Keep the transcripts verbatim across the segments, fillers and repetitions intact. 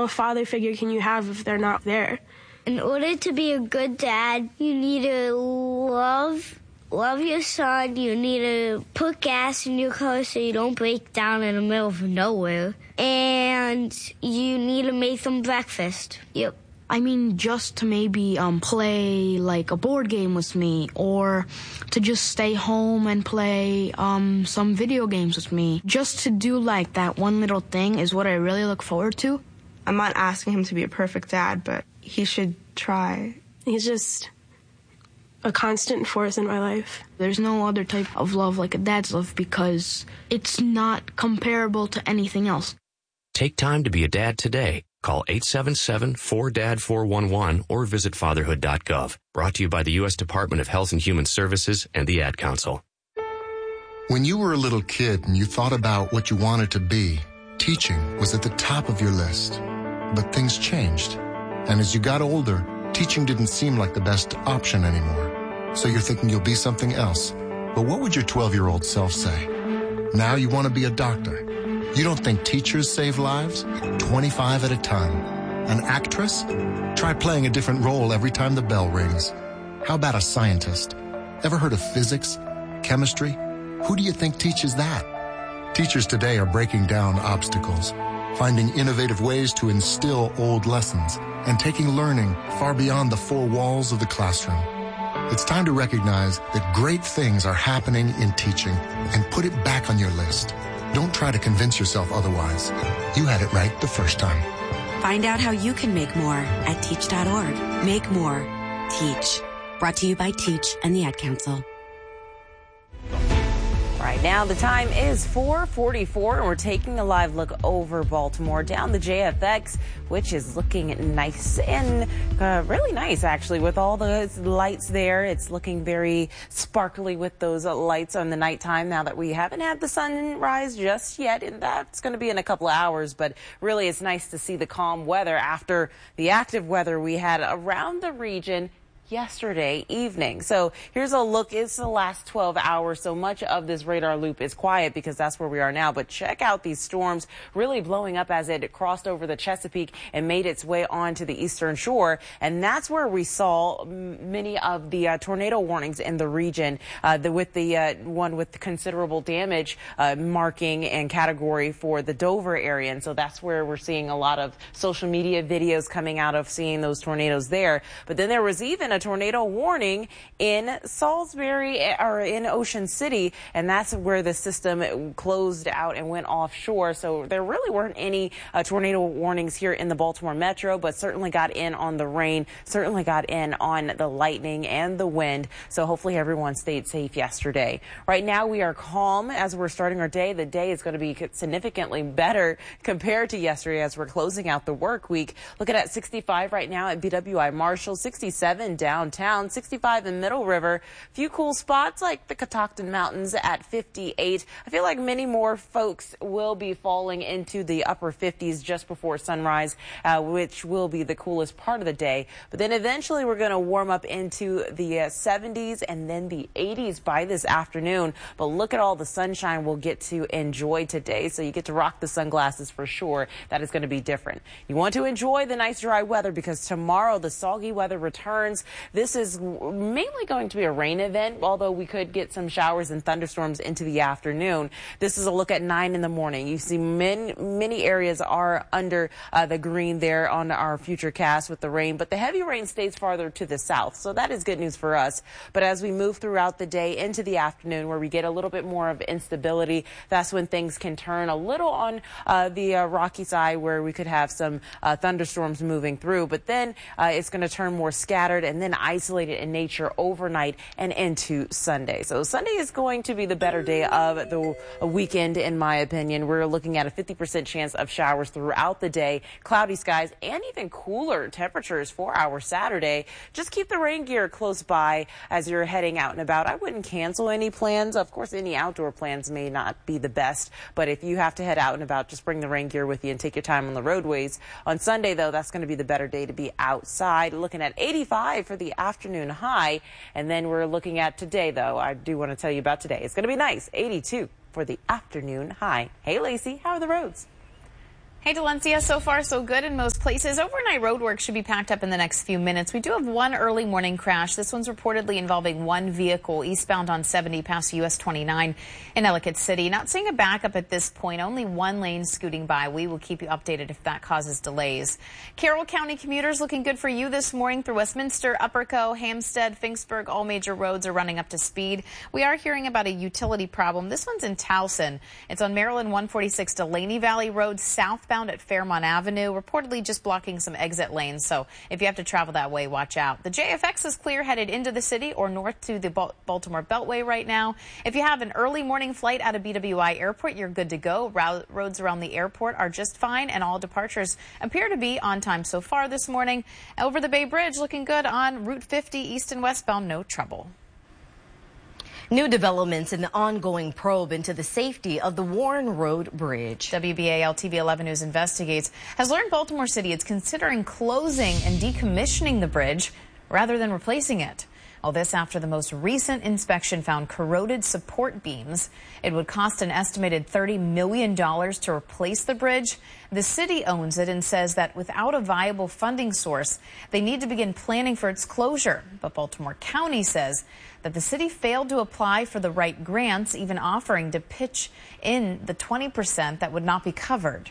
of father figure can you have if they're not there? In order to be a good dad, you need to love love your son. You need to put gas in your car so you don't break down in the middle of nowhere. And you need to make them breakfast. Yep. I mean, just to maybe um, play like a board game with me, or to just stay home and play um, some video games with me. Just to do like that one little thing is what I really look forward to. I'm not asking him to be a perfect dad, but he should try. He's just a constant force in my life. There's no other type of love like a dad's love because it's not comparable to anything else. Take time to be a dad today. Call eight seven seven, four D A D, four one one or visit fatherhood dot gov. Brought to you by the U S Department of Health and Human Services and the Ad Council. When you were a little kid and you thought about what you wanted to be, teaching was at the top of your list. But things changed. And as you got older, teaching didn't seem like the best option anymore. So you're thinking you'll be something else. But what would your twelve-year-old self say? Now you want to be a doctor. You don't think teachers save lives? twenty-five at a time. An actress? Try playing a different role every time the bell rings. How about a scientist? Ever heard of physics? Chemistry? Who do you think teaches that? Teachers today are breaking down obstacles, finding innovative ways to instill old lessons, and taking learning far beyond the four walls of the classroom. It's time to recognize that great things are happening in teaching and put it back on your list. Don't try to convince yourself otherwise. You had it right the first time. Find out how you can make more at teach dot org. Make more. Teach. Brought to you by Teach and the Ad Council. Right now, the time is four forty-four, and we're taking a live look over Baltimore down the J F X, which is looking nice and uh, really nice, actually, with all the lights there. It's looking very sparkly with those uh, lights on the nighttime now that we haven't had the sunrise just yet, and that's going to be in a couple of hours. But really, it's nice to see the calm weather after the active weather we had around the region yesterday evening. So here's a look. It's the last twelve hours. So much of this radar loop is quiet because that's where we are now. But check out these storms really blowing up as it crossed over the Chesapeake and made its way onto the eastern shore. And that's where we saw many of the uh, tornado warnings in the region, uh, the, with the uh, one with considerable damage uh, marking and category for the Dover area. And so that's where we're seeing a lot of social media videos coming out of seeing those tornadoes there. But then there was even a tornado warning in Salisbury or in Ocean City, and that's where the system closed out and went offshore. So there really weren't any uh, tornado warnings here in the Baltimore Metro, but certainly got in on the rain, certainly got in on the lightning and the wind. So hopefully everyone stayed safe yesterday. Right now we are calm as we're starting our day. The day is going to be significantly better compared to yesterday as we're closing out the work week. Looking at sixty-five right now at B W I Marshall, sixty-seven downtown, sixty-five in Middle River. A few cool spots like the Catoctin Mountains at fifty-eight. I feel like many more folks will be falling into the upper fifties just before sunrise, uh, which will be the coolest part of the day. But then eventually we're going to warm up into the uh, seventies and then the eighties by this afternoon. But look at all the sunshine we'll get to enjoy today. So you get to rock the sunglasses for sure. That is going to be different. You want to enjoy the nice dry weather because tomorrow the soggy weather returns. This is mainly going to be a rain event, although we could get some showers and thunderstorms into the afternoon. This is a look at nine in the morning. You see many, many areas are under uh, the green there on our future cast with the rain, but the heavy rain stays farther to the south, so that is good news for us. But as we move throughout the day into the afternoon where we get a little bit more of instability, that's when things can turn a little on uh, the uh, rocky side where we could have some uh, thunderstorms moving through, but then uh, it's going to turn more scattered and then isolated in nature overnight and into Sunday. So Sunday is going to be the better day of the weekend, in my opinion. We're looking at a fifty percent chance of showers throughout the day, cloudy skies, and even cooler temperatures for our Saturday. Just keep the rain gear close by as you're heading out and about. I wouldn't cancel any plans. Of course, any outdoor plans may not be the best, but if you have to head out and about, just bring the rain gear with you and take your time on the roadways. On Sunday, though, that's going to be the better day to be outside. Looking at eighty-five for the afternoon high. And then we're looking at today, though. I do want to tell you about today. It's going to be nice. eighty-two for the afternoon high. Hey, Lacey, how are the roads? Hey, Delencia, so far so good in most places. Overnight road work should be packed up in the next few minutes. We do have one early morning crash. This one's reportedly involving one vehicle eastbound on seventy past U S twenty-nine in Ellicott City. Not seeing a backup at this point, only one lane scooting by. We will keep you updated if that causes delays. Carroll County commuters looking good for you this morning through Westminster, Upperco, Hampstead, Finksburg. All major roads are running up to speed. We are hearing about a utility problem. This one's in Towson. It's on Maryland one forty-six Delaney Valley Road southbound at Fairmont Avenue, reportedly just blocking some exit lanes. So if you have to travel that way, watch out. The J F X is clear headed into the city or north to the Baltimore Beltway right now. If you have an early morning flight out of B W I Airport, you're good to go. Roads around the airport are just fine, and all departures appear to be on time so far this morning. Over the Bay Bridge, looking good on Route fifty east and westbound, no trouble. New developments in the ongoing probe into the safety of the Warren Road Bridge. W B A L T V eleven News Investigates has learned Baltimore City is considering closing and decommissioning the bridge rather than replacing it. All this after the most recent inspection found corroded support beams. It would cost an estimated thirty million dollars to replace the bridge. The city owns it and says that without a viable funding source, they need to begin planning for its closure. But Baltimore County says that the city failed to apply for the right grants, even offering to pitch in the twenty percent that would not be covered.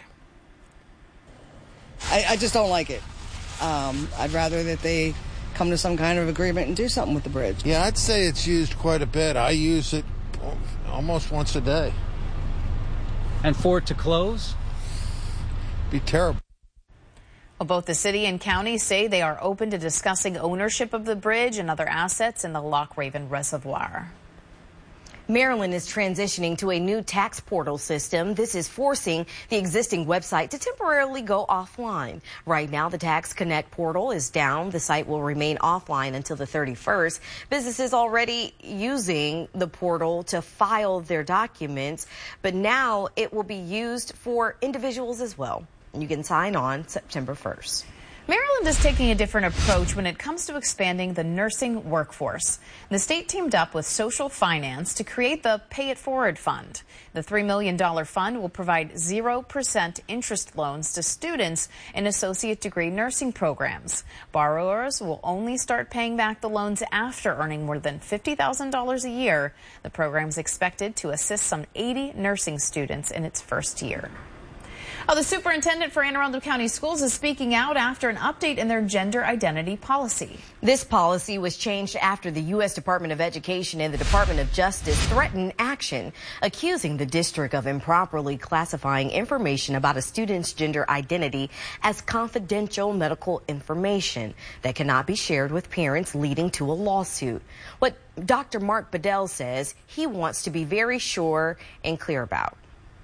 I, I just don't like it. Um, I'd rather that they come to some kind of agreement and do something with the bridge. Yeah, I'd say it's used quite a bit. I use it almost once a day. And for it to close? Be terrible. Well, both the city and county say they are open to discussing ownership of the bridge and other assets in the Loch Raven Reservoir. Maryland is transitioning to a new tax portal system. This is forcing the existing website to temporarily go offline. Right now, the Tax Connect portal is down. The site will remain offline until the thirty-first. Businesses already using the portal to file their documents, but now it will be used for individuals as well. You can sign on September first. Maryland is taking a different approach when it comes to expanding the nursing workforce. The state teamed up with Social Finance to create the Pay It Forward Fund. The three million dollars fund will provide zero percent interest loans to students in associate degree nursing programs. Borrowers will only start paying back the loans after earning more than fifty thousand dollars a year. The program is expected to assist some eighty nursing students in its first year. Oh, the superintendent for Anne Arundel County Schools is speaking out after an update in their gender identity policy. This policy was changed after the U S Department of Education and the Department of Justice threatened action, accusing the district of improperly classifying information about a student's gender identity as confidential medical information that cannot be shared with parents, leading to a lawsuit. What Doctor Mark Bedell says he wants to be very sure and clear about.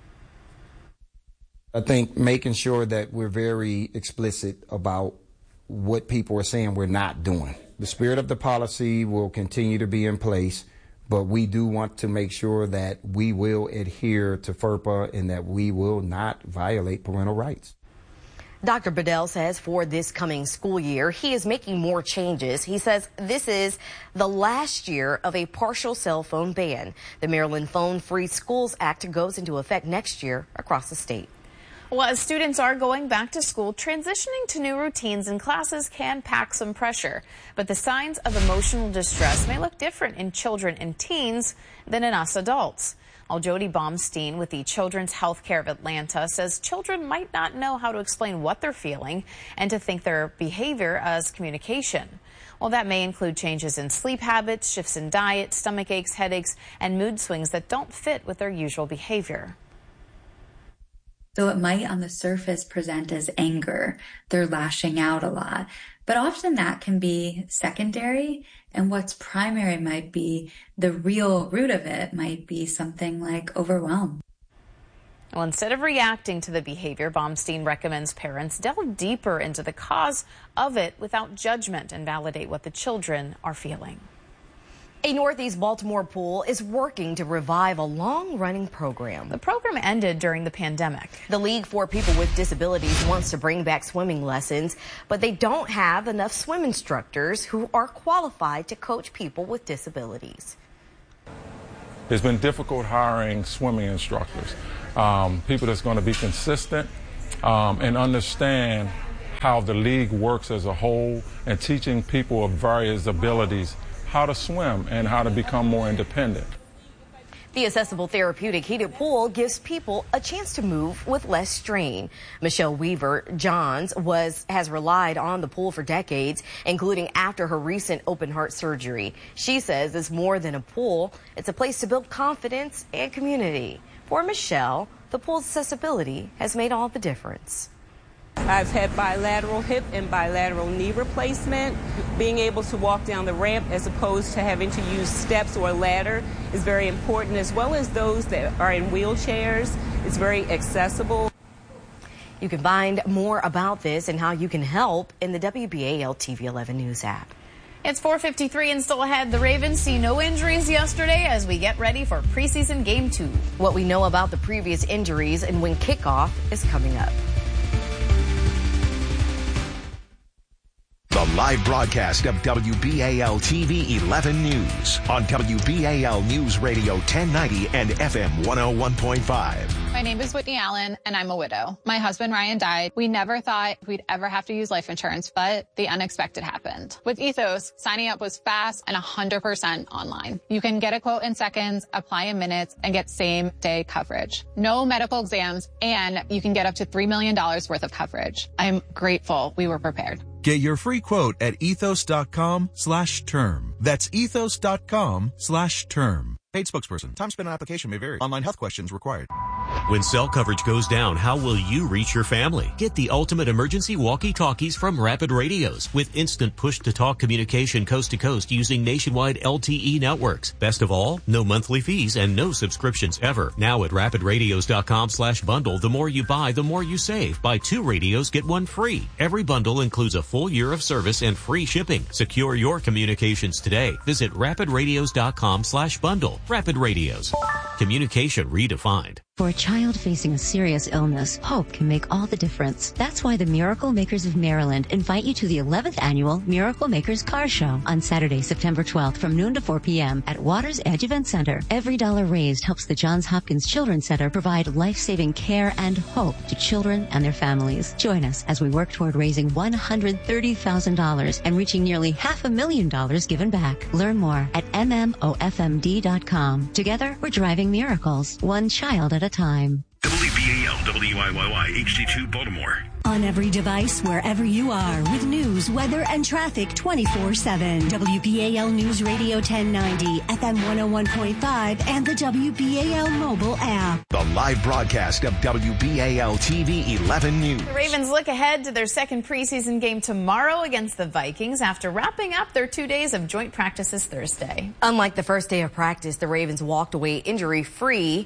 I think making sure that we're very explicit about what people are saying we're not doing. The spirit of the policy will continue to be in place, but we do want to make sure that we will adhere to FERPA and that we will not violate parental rights. Doctor Bedell says for this coming school year, he is making more changes. He says this is the last year of a partial cell phone ban. The Maryland Phone Free Schools Act goes into effect next year across the state. Well, as students are going back to school, transitioning to new routines and classes can pack some pressure. But the signs of emotional distress may look different in children and teens than in us adults. Well, Jody Baumstein with the Children's Healthcare of Atlanta says children might not know how to explain what they're feeling and to think their behavior as communication. Well, that may include changes in sleep habits, shifts in diet, stomach aches, headaches, and mood swings that don't fit with their usual behavior. So it might on the surface present as anger. They're lashing out a lot, but often that can be secondary. And what's primary might be the real root of it might be something like overwhelm. Well, instead of reacting to the behavior, Baumstein recommends parents delve deeper into the cause of it without judgment and validate what the children are feeling. A Northeast Baltimore pool is working to revive a long-running program. The program ended during the pandemic. The League for People with Disabilities wants to bring back swimming lessons, but they don't have enough swim instructors who are qualified to coach people with disabilities. It's been difficult hiring swimming instructors, um, people that's going to be consistent um, and understand how the league works as a whole, and teaching people of various abilities how to swim and how to become more independent. The accessible therapeutic heated pool gives people a chance to move with less strain. Michelle Weaver Johns was has relied on the pool for decades, including after her recent open heart surgery. She says it's more than a pool. It's a place to build confidence and community. For Michelle, the pool's accessibility has made all the difference. I've had bilateral hip and bilateral knee replacement. Being able to walk down the ramp as opposed to having to use steps or a ladder is very important, as well as those that are in wheelchairs. It's very accessible. You can find more about this and how you can help in the W B A L T V eleven News app. It's four fifty-three and still ahead. The Ravens see no injuries yesterday as we get ready for preseason game two. What we know about the previous injuries and when kickoff is coming up. The live broadcast of W B A L T V eleven News on W B A L News Radio ten ninety and F M one oh one point five. My name is Whitney Allen, and I'm a widow. My husband, Ryan, died. We never thought we'd ever have to use life insurance, but the unexpected happened. With Ethos, signing up was fast and one hundred percent online. You can get a quote in seconds, apply in minutes, and get same-day coverage. No medical exams, and you can get up to three million dollars worth of coverage. I'm grateful we were prepared. Get your free quote at ethos.com slash term. That's ethos.com slash term. Paid spokesperson. Time spent on application may vary. Online health questions required. When cell coverage goes down, how will you reach your family? Get the ultimate emergency walkie-talkies from Rapid Radios with instant push-to-talk communication coast to coast using nationwide L T E networks. Best of all, no monthly fees and no subscriptions ever. Now at rapidradios.com slash bundle, the more you buy, the more you save. Buy two radios, get one free. Every bundle includes a full year of service and free shipping. Secure your communications today. Visit rapidradios.com slash bundle. Rapid Radios. Communication redefined. For a child facing a serious illness, hope can make all the difference. That's why the Miracle Makers of Maryland invite you to the eleventh Annual Miracle Makers Car Show on Saturday, September twelfth from noon to four p.m. at Waters Edge Event Center. Every dollar raised helps the Johns Hopkins Children's Center provide life-saving care and hope to children and their families. Join us as we work toward raising one hundred thirty thousand dollars and reaching nearly half a million dollars given back. Learn more at m m o f m d dot com. Together, we're driving miracles, one child at a time. W B A L W I Y Y H D two Baltimore. On every device, wherever you are, with news, weather, and traffic twenty-four seven. W B A L News Radio ten ninety, F M one oh one point five, and the W B A L mobile app. The live broadcast of W B A L T V eleven News. The Ravens look ahead to their second preseason game tomorrow against the Vikings after wrapping up their two days of joint practices Thursday. Unlike the first day of practice, the Ravens walked away injury-free.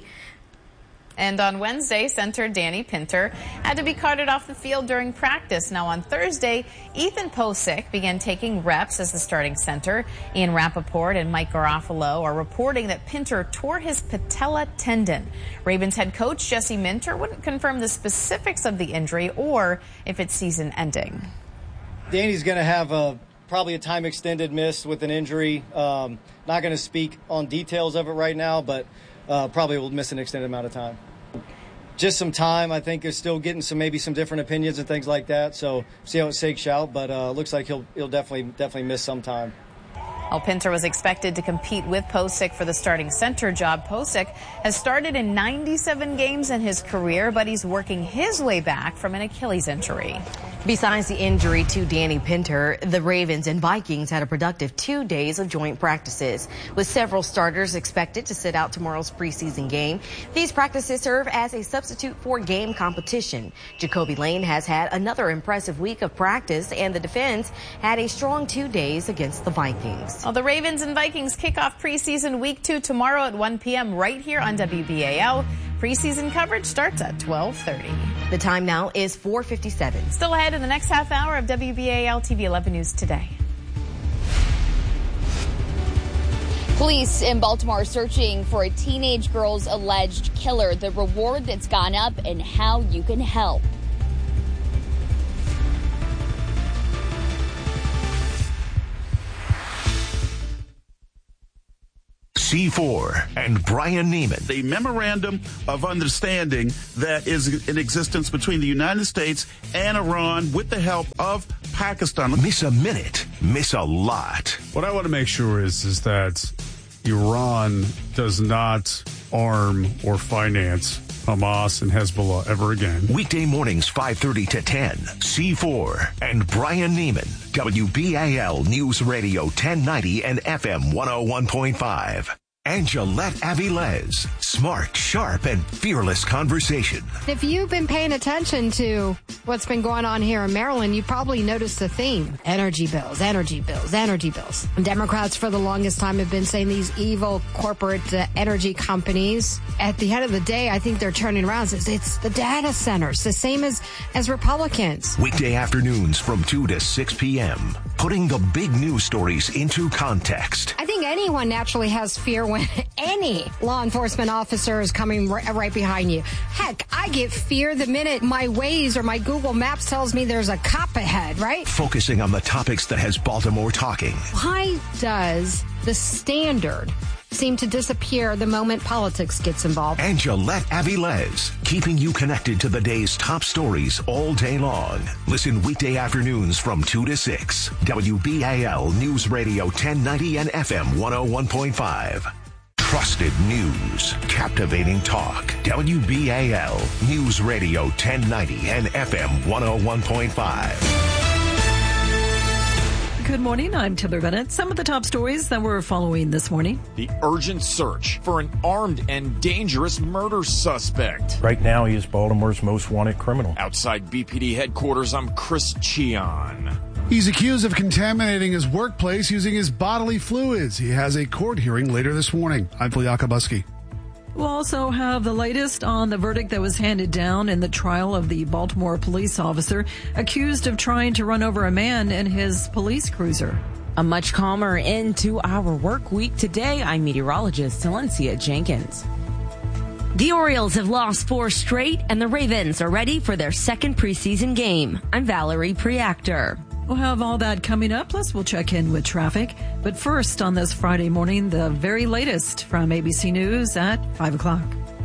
And on Wednesday, center Danny Pinter had to be carted off the field during practice. Now on Thursday, Ethan Posick began taking reps as the starting center. Ian Rappaport and Mike Garofalo are reporting that Pinter tore his patella tendon. Ravens head coach Jesse Minter wouldn't confirm the specifics of the injury or if it's season ending. Danny's going to have a probably a time extended miss with an injury. Um, not going to speak on details of it right now, but Uh, probably will miss an extended amount of time. Just some time. I think is still getting some maybe some different opinions and things like that. So see how it shakes out. But uh, looks like he'll he'll definitely definitely miss some time. While Pinter was expected to compete with Posick for the starting center job, Posick has started in ninety-seven games in his career, but he's working his way back from an Achilles injury. Besides the injury to Danny Pinter, the Ravens and Vikings had a productive two days of joint practices, with several starters expected to sit out tomorrow's preseason game. These practices serve as a substitute for game competition. Jacoby Lane has had another impressive week of practice, and the defense had a strong two days against the Vikings. Well, the Ravens and Vikings kick off preseason week two tomorrow at one p.m. right here on W B A L. Preseason coverage starts at twelve thirty. The time now is four fifty-seven. Still ahead in the next half hour of W B A L T V eleven News Today. Police in Baltimore are searching for a teenage girl's alleged killer. The reward that's gone up and how you can help. C four, and Brian Neiman. The memorandum of understanding that is in existence between the United States and Iran with the help of Pakistan. Miss a minute, miss a lot. What I want to make sure is, is that Iran does not arm or finance Hamas and Hezbollah ever again. Weekday mornings five thirty to ten. C four and Brian Neiman. W B A L News Radio ten ninety and F M one oh one point five. Angelette Avilés. Smart, sharp, and fearless conversation. If you've been paying attention to what's been going on here in Maryland, you probably noticed a theme. Energy bills, energy bills, energy bills. Democrats for the longest time have been saying these evil corporate uh, energy companies. At the end of the day, I think they're turning around and says it's the data centers, the same as, as Republicans. Weekday afternoons from two to six p.m. Putting the big news stories into context. I think anyone naturally has fear when any law enforcement officer is coming r- right behind you. Heck, I get fear the minute my Waze or my Google Maps tells me there's a cop ahead, right? Focusing on the topics that has Baltimore talking. Why does the standard seem to disappear the moment politics gets involved? Angelette Avilés, keeping you connected to the day's top stories all day long. Listen weekday afternoons from two to six. W B A L News Radio ten ninety and F M one oh one point five. Trusted news, captivating talk. W B A L News Radio ten ninety and F M one oh one point five. Good morning, I'm Taylor Bennett. Some of the top stories that we're following this morning. The urgent search for an armed and dangerous murder suspect. Right now, he is Baltimore's most wanted criminal. Outside B P D headquarters, I'm Chris Cheon. He's accused of contaminating his workplace using his bodily fluids. He has a court hearing later this morning. I'm Phil Yakubowski. We'll also have the latest on the verdict that was handed down in the trial of the Baltimore police officer accused of trying to run over a man in his police cruiser. A much calmer end to our work week today. I'm meteorologist Valencia Jenkins. The Orioles have lost four straight, and the Ravens are ready for their second preseason game. I'm Valerie Preactor. We'll have all that coming up, plus we'll check in with traffic. But first, on this Friday morning, the very latest from A B C News at five o'clock.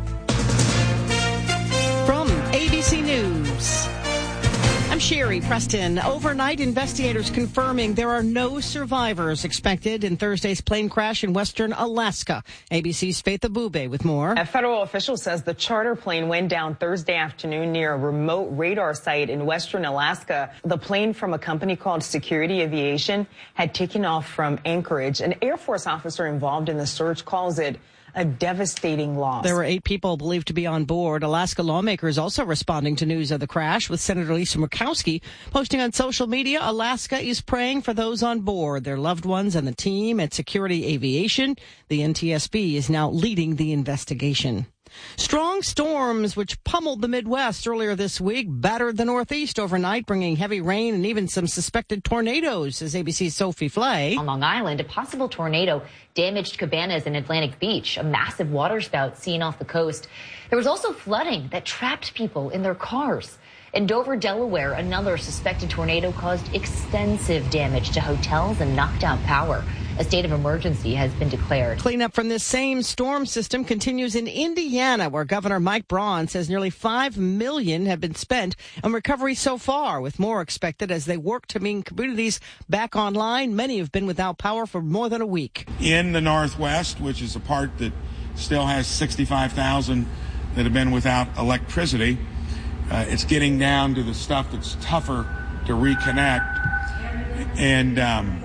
From A B C News, I'm Sherry Preston. Overnight, investigators confirming there are no survivors expected in Thursday's plane crash in western Alaska. A B C's Faith Abube with more. A federal official says the charter plane went down Thursday afternoon near a remote radar site in western Alaska. The plane from a company called Security Aviation had taken off from Anchorage. An Air Force officer involved in the search calls it a devastating loss. There were eight people believed to be on board. Alaska lawmakers also responding to news of the crash, with Senator Lisa Murkowski posting on social media, Alaska is praying for those on board, their loved ones, and the team at Security Aviation. The N T S B is now leading the investigation. Strong storms, which pummeled the Midwest earlier this week, battered the Northeast overnight, bringing heavy rain and even some suspected tornadoes, says A B C's Sophie Flay. On Long Island, a possible tornado damaged cabanas in Atlantic Beach, a massive waterspout seen off the coast. There was also flooding that trapped people in their cars. In Dover, Delaware, another suspected tornado caused extensive damage to hotels and knocked out power. A state of emergency has been declared. Cleanup from this same storm system continues in Indiana, where Governor Mike Braun says nearly five million dollars have been spent on recovery so far, with more expected as they work to bring communities back online. Many have been without power for more than a week. In the Northwest, which is a part that still has sixty-five thousand that have been without electricity, uh, it's getting down to the stuff that's tougher to reconnect. And um,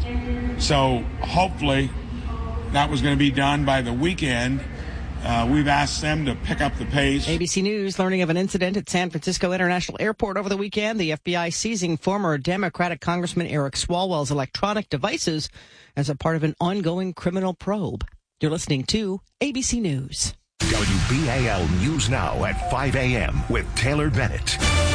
so hopefully that was going to be done by the weekend. Uh, we've asked them to pick up the pace. A B C News learning of an incident at San Francisco International Airport over the weekend. The F B I seizing former Democratic Congressman Eric Swalwell's electronic devices as a part of an ongoing criminal probe. You're listening to A B C News. W B A L News Now at five a.m. with Taylor Bennett.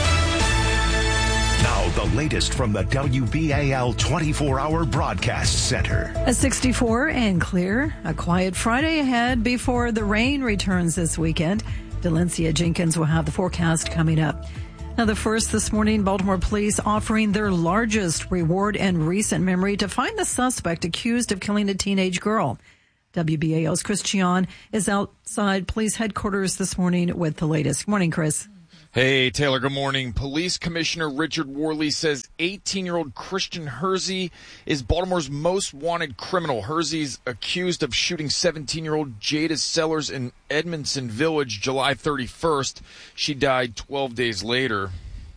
Now, the latest from the W B A L twenty-four hour broadcast center. At sixty-four and clear, a quiet Friday ahead before the rain returns this weekend. Valencia Jenkins will have the forecast coming up. Now, the first this morning, Baltimore police offering their largest reward in recent memory to find the suspect accused of killing a teenage girl. W B A L's Chris Chion is outside police headquarters this morning with the latest. Good morning, Chris. Hey, Taylor, good morning. Police Commissioner Richard Worley says eighteen-year-old Christian Hersey is Baltimore's most wanted criminal. Hersey's accused of shooting seventeen-year-old Jada Sellers in Edmondson Village July thirty-first. She died twelve days later.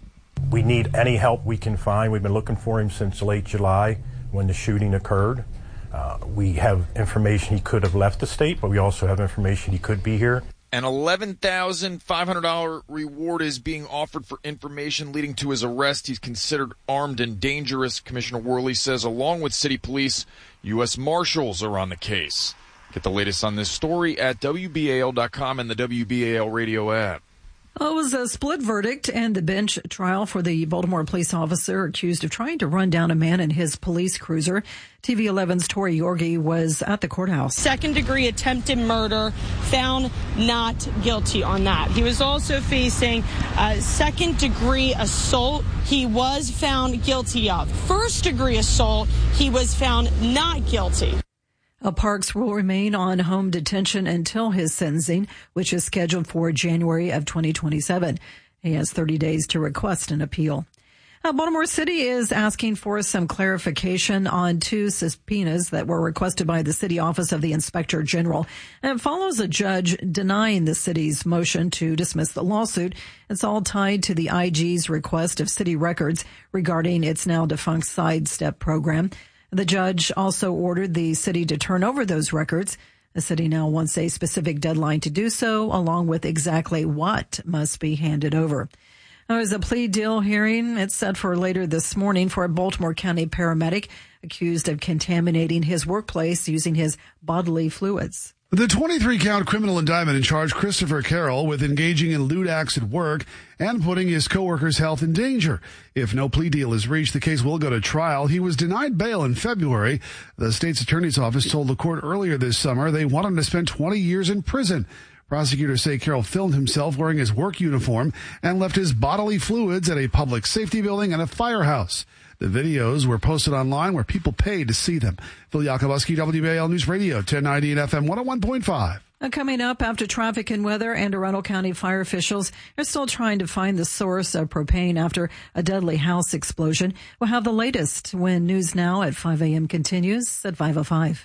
We need any help we can find. We've been looking for him since late July when the shooting occurred. Uh, we have information he could have left the state, but we also have information he could be here. An eleven thousand five hundred dollars reward is being offered for information leading to his arrest. He's considered armed and dangerous, Commissioner Worley says. Along with city police, U S Marshals are on the case. Get the latest on this story at W B A L dot com and the W B A L radio app. Well, it was a split verdict and the bench trial for the Baltimore police officer accused of trying to run down a man in his police cruiser. T V eleven's Tori Yorgi was at the courthouse. Second-degree attempted murder, found not guilty on that. He was also facing uh, second-degree assault. He was found guilty of. First-degree assault, he was found not guilty. Uh, Parks will remain on home detention until his sentencing, which is scheduled for January of twenty twenty-seven. He has thirty days to request an appeal. Uh, Baltimore City is asking for some clarification on two subpoenas that were requested by the City Office of the Inspector General. And it follows a judge denying the city's motion to dismiss the lawsuit. It's all tied to the I G's request of city records regarding its now defunct Sidestep program. The judge also ordered the city to turn over those records. The city now wants a specific deadline to do so, along with exactly what must be handed over. There was a plea deal hearing. It's set for later this morning for a Baltimore County paramedic accused of contaminating his workplace using his bodily fluids. The twenty-three count criminal indictment charged Christopher Carroll with engaging in lewd acts at work and putting his coworkers' health in danger. If no plea deal is reached, the case will go to trial. He was denied bail in February. The state's attorney's office told the court earlier this summer they want him to spend twenty years in prison. Prosecutors say Carroll filmed himself wearing his work uniform and left his bodily fluids at a public safety building and a firehouse. The videos were posted online where people paid to see them. Phil Yakobuski, W B A L News Radio, ten ninety and F M one oh one point five. Coming up after traffic and weather, Anne Arundel County fire officials are still trying to find the source of propane after a deadly house explosion. We'll have the latest when News Now at five a.m. continues at five oh five.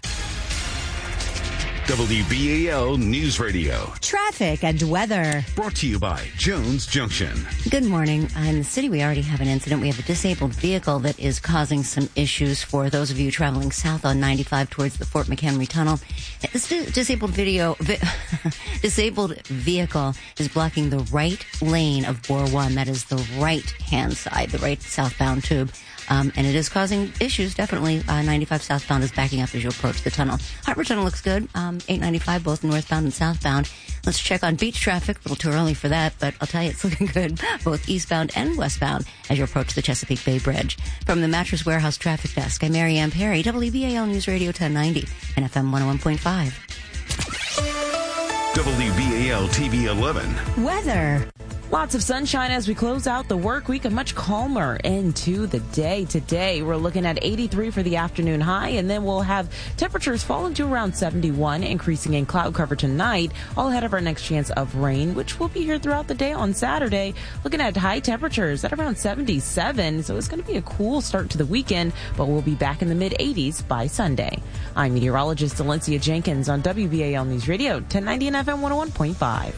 W B A L News Radio. Traffic and weather. Brought to you by Jones Junction. Good morning. In the city, we already have an incident. We have a disabled vehicle that is causing some issues for those of you traveling south on ninety-five towards the Fort McHenry Tunnel. This disabled video, vi- disabled vehicle is blocking the right lane of Bore one. That is the right-hand side, the right southbound tube. Um, and it is causing issues, definitely. Uh, ninety-five southbound is backing up as you approach the tunnel. Hartford Tunnel looks good. Um, eight ninety-five, both northbound and southbound. Let's check on beach traffic. A little too early for that, but I'll tell you it's looking good, both eastbound and westbound as you approach the Chesapeake Bay Bridge. From the Mattress Warehouse Traffic Desk, I'm Mary Ann Perry, W B A L News Radio ten ninety and F M one oh one point five. W B A L T V eleven. Weather. Lots of sunshine as we close out the work week, a much calmer into the day. Today, we're looking at eighty-three for the afternoon high, and then we'll have temperatures falling to around seventy-one, increasing in cloud cover tonight, all ahead of our next chance of rain, which will be here throughout the day on Saturday. Looking at high temperatures at around seventy-seven, so it's going to be a cool start to the weekend, but we'll be back in the mid-eighties by Sunday. I'm meteorologist Delencia Jenkins on W B A L News Radio, ten ninety and F M one oh one point five.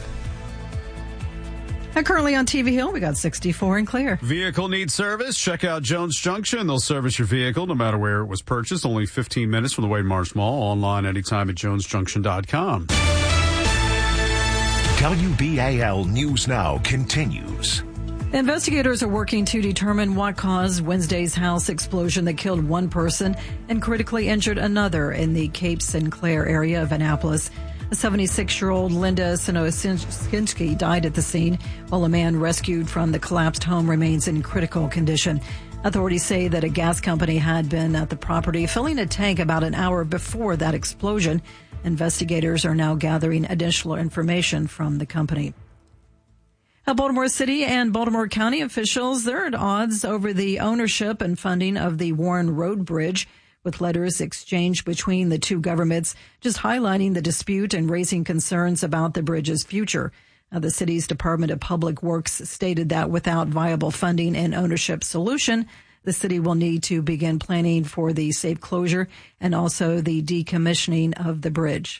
And currently on T V Hill, we got sixty-four and clear. Vehicle needs service? Check out Jones Junction. They'll service your vehicle no matter where it was purchased. Only fifteen minutes from the Wade Marsh Mall. Online anytime at jones junction dot com. W B A L News Now continues. Investigators are working to determine what caused Wednesday's house explosion that killed one person and critically injured another in the Cape Sinclair area of Annapolis. A seventy-six-year-old Linda Sinosinski died at the scene, while a man rescued from the collapsed home remains in critical condition. Authorities say that a gas company had been at the property filling a tank about an hour before that explosion. Investigators are now gathering additional information from the company. Now, Baltimore City and Baltimore County officials, they're at odds over the ownership and funding of the Warren Road Bridge. with letters exchanged between the two governments, just highlighting the dispute and raising concerns about the bridge's future. Now, the city's Department of Public Works stated that without viable funding and ownership solution, the city will need to begin planning for the safe closure and also the decommissioning of the bridge.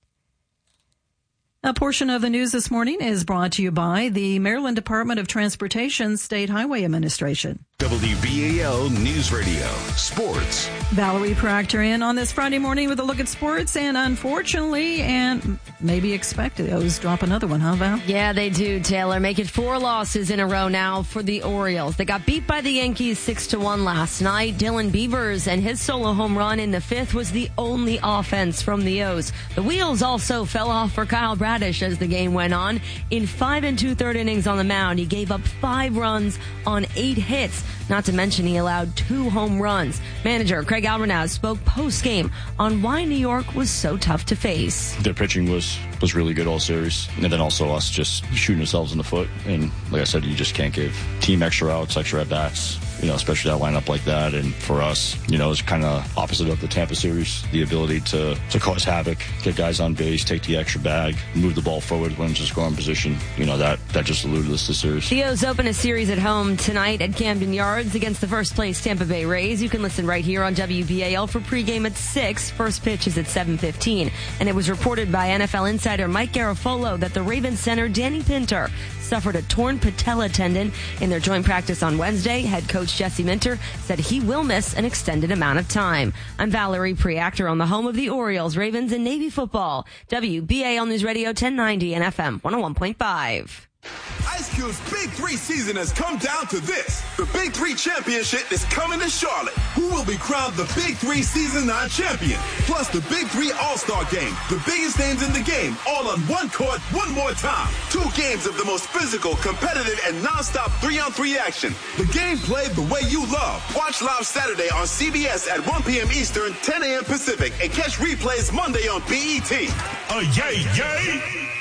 A portion of the news this morning is brought to you by the Maryland Department of Transportation State Highway Administration. W B A L News Radio Sports. Valerie Proctor in on this Friday morning with a look at sports, and unfortunately, and maybe expected, O's drop another one, huh, Val? Yeah, they do, Taylor. Make it four losses in a row now for the Orioles. They got beat by the Yankees six to one last night. Dylan Beavers and his solo home run in the fifth was the only offense from the O's. The wheels also fell off for Kyle Bradish as the game went on. In five and two-third innings on the mound, he gave up five runs on eight hits. Not to mention he allowed two home runs. Manager Craig Alvarez spoke post-game on why New York was so tough to face. Their pitching was, was really good all series. And then also us just shooting ourselves in the foot. And like I said, you just can't give team extra outs, extra at-bats, you know, especially that lineup like that. And for us, you know, it's kind of opposite of the Tampa series, the ability to, to cause havoc, get guys on base, take the extra bag, move the ball forward when it's a scoring position. You know, that, that just eluded us this series. The O's open a series at home tonight at Camden Yards against the first place Tampa Bay Rays. You can listen right here on W B A L for pregame at six. First pitch is at seven fifteen. And it was reported by N F L insider Mike Garafolo that the Ravens center Danny Pinter suffered a torn patella tendon in their joint practice on Wednesday. Head coach Jesse Minter said he will miss an extended amount of time. I'm Valerie Preactor on the home of the Orioles, Ravens, and Navy football. W B A L News Radio ten ninety and F M one oh one point five. Ice Cube's Big Three season has come down to this. The Big Three Championship is coming to Charlotte. Who will be crowned the Big Three Season nine champion? Plus the Big Three All-Star Game. The biggest names in the game, all on one court, one more time. Two games of the most physical, competitive, and non-stop three-on-three action. The game played the way you love. Watch live Saturday on C B S at one p.m. Eastern, ten a.m. Pacific, and catch replays Monday on B E T. Oh, yay, yay!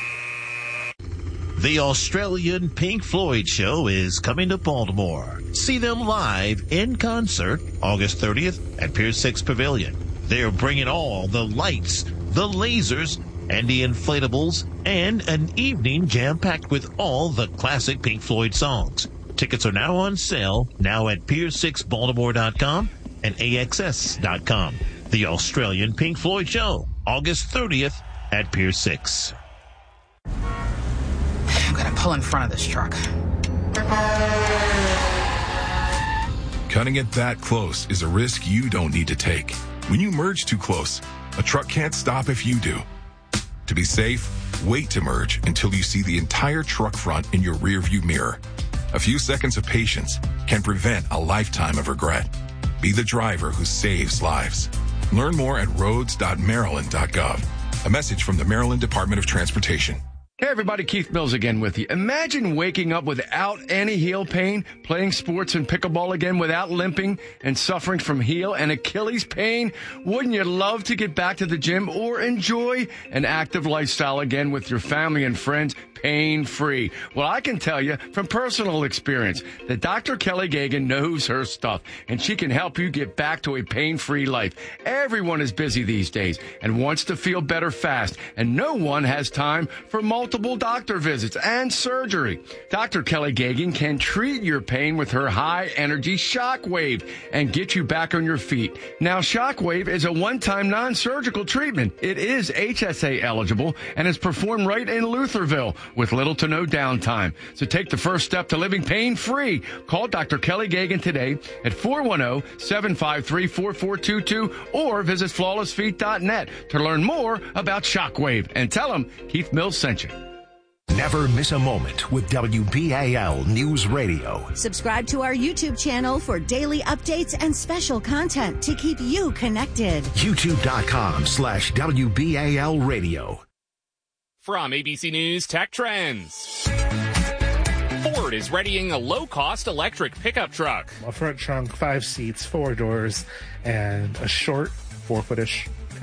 The Australian Pink Floyd show is coming to Baltimore. See them live in concert August thirtieth at Pier six Pavilion. They're bringing all the lights, the lasers, and the inflatables, and an evening jam-packed with all the classic Pink Floyd songs. Tickets are now on sale, now at pier six baltimore dot com and A X S dot com. The Australian Pink Floyd show, August thirtieth at Pier six. I'm going to pull in front of this truck. Cutting it that close is a risk you don't need to take. When you merge too close, a truck can't stop if you do. To be safe, wait to merge until you see the entire truck front in your rearview mirror. A few seconds of patience can prevent a lifetime of regret. Be the driver who saves lives. Learn more at roads dot maryland dot gov. A message from the Maryland Department of Transportation. Hey everybody, Keith Mills again with you. Imagine waking up without any heel pain, playing sports and pickleball again without limping and suffering from heel and Achilles pain. Wouldn't you love to get back to the gym or enjoy an active lifestyle again with your family and friends pain-free? Well, I can tell you from personal experience that Doctor Kelly Gagan knows her stuff and she can help you get back to a pain-free life. Everyone is busy these days and wants to feel better fast, and no one has time for multiple Multiple doctor visits and surgery. Doctor Kelly Gagan can treat your pain with her high-energy Shockwave and get you back on your feet. Now, Shockwave is a one-time non-surgical treatment. It is H S A eligible and is performed right in Lutherville with little to no downtime. So take the first step to living pain-free. Call Doctor Kelly Gagan today at four one zero, seven five three, four four two two or visit flawless feet dot net to learn more about Shockwave, and tell them Keith Mills sent you. Never miss a moment with W B A L News Radio. Subscribe to our YouTube channel for daily updates and special content to keep you connected. YouTube.com slash WBAL Radio. From A B C News Tech Trends. Ford is readying a low-cost electric pickup truck. A front trunk, five seats, four doors, and a short, four-footish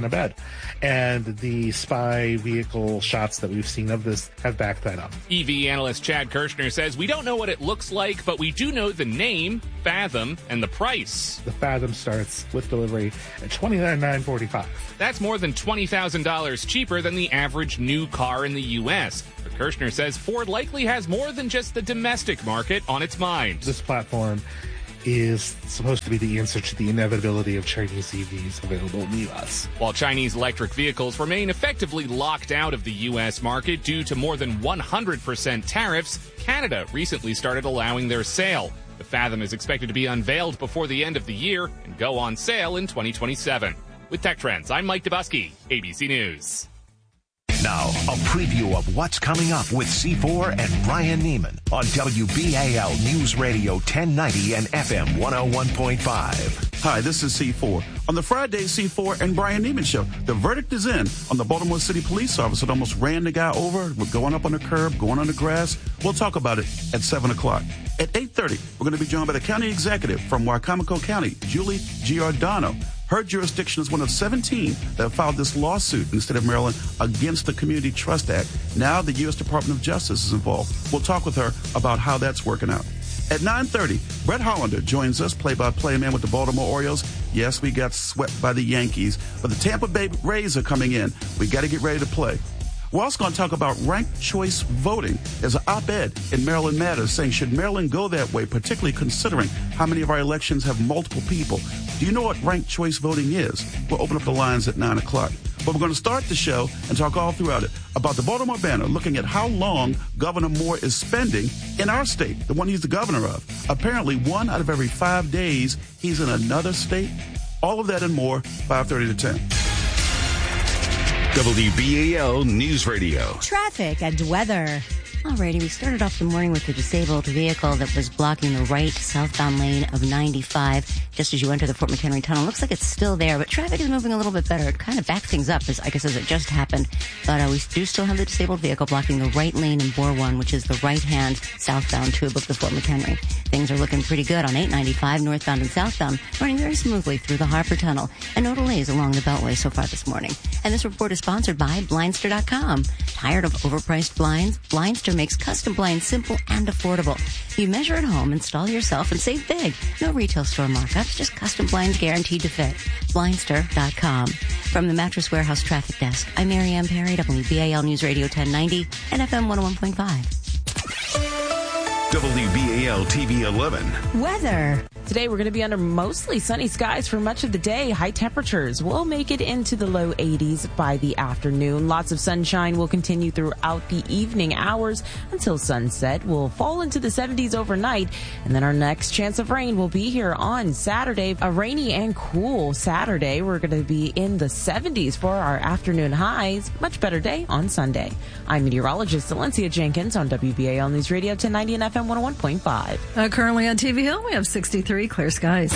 in a bed. And the spy vehicle shots that we've seen of this have backed that up. E V analyst Chad Kirshner says, we don't know what it looks like, but we do know the name, Fathom, and the price. The Fathom starts with delivery at twenty-nine thousand nine hundred forty-five dollars. That's more than twenty thousand dollars cheaper than the average new car in the U S. But Kirshner says Ford likely has more than just the domestic market on its mind. This platform is supposed to be the answer to the inevitability of Chinese E Vs available in the U S. While Chinese electric vehicles remain effectively locked out of the U S market due to more than one hundred percent tariffs, Canada recently started allowing their sale. The Fathom is expected to be unveiled before the end of the year and go on sale in twenty twenty-seven. With Tech Trends, I'm Mike Dubusky, A B C News. Now, a preview of what's coming up with C four and Brian Neiman on W B A L News Radio ten ninety and F M one oh one point five. Hi, this is C four. On the Friday C four and Brian Neiman show, the verdict is in on the Baltimore City police officer that almost ran the guy over. We're going up on the curb, going on the grass. We'll talk about it at seven o'clock. At eight thirty, we're going to be joined by the county executive from Wicomico County, Julie Giordano. Her jurisdiction is one of seventeen that filed this lawsuit in the state of Maryland against the Community Trust Act. Now the U S Department of Justice is involved. We'll talk with her about how that's working out. At nine thirty, Brett Hollander joins us, play-by-play man with the Baltimore Orioles. Yes, we got swept by the Yankees, but the Tampa Bay Rays are coming in. We got to get ready to play. We're also going to talk about ranked choice voting. There's an op-ed in Maryland Matters saying, should Maryland go that way, particularly considering how many of our elections have multiple people? Do you know what ranked choice voting is? We'll open up the lines at nine o'clock. But we're going to start the show and talk all throughout it about the Baltimore Banner, looking at how long Governor Moore is spending in our state, the one he's the governor of. Apparently, one out of every five days, he's in another state. All of that and more, five thirty to ten. W B A L News Radio. Traffic and weather. Alrighty, we started off the morning with a disabled vehicle that was blocking the right southbound lane of ninety-five just as you enter the Fort McHenry Tunnel. Looks like it's still there, but traffic is moving a little bit better. It kind of backed things up, as I guess as it just happened. But uh, we do still have the disabled vehicle blocking the right lane in Bore one, which is the right-hand southbound tube of the Fort McHenry. Things are looking pretty good on eight ninety-five, northbound and southbound, running very smoothly through the Harper Tunnel, and no delays along the Beltway so far this morning. And this report is sponsored by Blindster dot com. Tired of overpriced blinds? Blindster makes custom blinds simple and affordable. You measure at home, install yourself, and save big. No retail store markups, just custom blinds guaranteed to fit. Blindster dot com. From the Mattress Warehouse Traffic Desk, I'm Mary Ann Perry, W B A L News Radio ten ninety and F M one oh one point five. W B A L T V eleven. Weather. Today we're going to be under mostly sunny skies for much of the day. High temperatures will make it into the low eighties by the afternoon. Lots of sunshine will continue throughout the evening hours until sunset. We'll fall into the seventies overnight, and then our next chance of rain will be here on Saturday. A rainy and cool Saturday. We're going to be in the seventies for our afternoon highs. Much better day on Sunday. I'm meteorologist Valencia Jenkins on W B A L News Radio ten ninety and F M one oh one point five. Uh, currently on T V Hill, we have sixty-three, clear skies.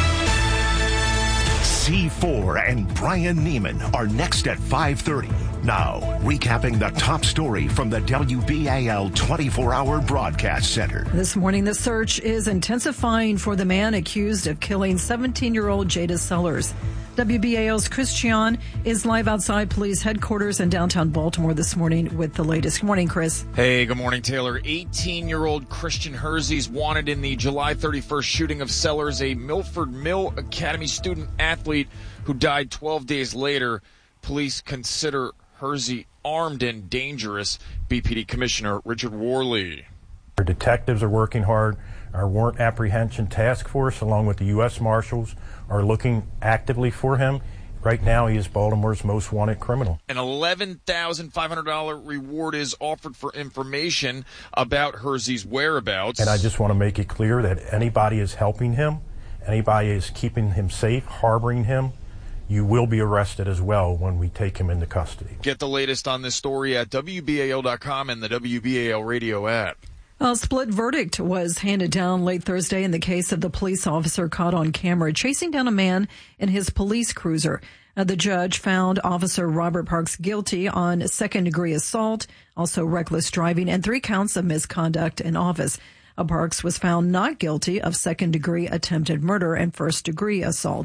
C four and Brian Neiman are next at five thirty. Now, recapping the top story from the W B A L twenty-four hour broadcast center. This morning, the search is intensifying for the man accused of killing seventeen-year-old Jada Sellers. W B A L's Chris Chion is live outside police headquarters in downtown Baltimore this morning with the latest. Good morning, Chris. Hey, good morning, Taylor. eighteen-year-old Christian Hersey is wanted in the July thirty-first shooting of Sellers, a Milford Mill Academy student athlete who died twelve days later. Police consider Hersey armed and dangerous. B P D Commissioner Richard Worley. Our detectives are working hard. Our warrant apprehension task force, along with the U S Marshals, are looking actively for him. Right now, he is Baltimore's most wanted criminal. An eleven thousand five hundred dollars reward is offered for information about Hersey's whereabouts. And I just want to make it clear that anybody is helping him, anybody is keeping him safe, harboring him, you will be arrested as well when we take him into custody. Get the latest on this story at W B A L dot com and the W B A L radio app. A split verdict was handed down late Thursday in the case of the police officer caught on camera chasing down a man in his police cruiser. Uh, the judge found Officer Robert Parks guilty on second-degree assault, also reckless driving, and three counts of misconduct in office. Uh, Parks was found not guilty of second-degree attempted murder and first-degree assault.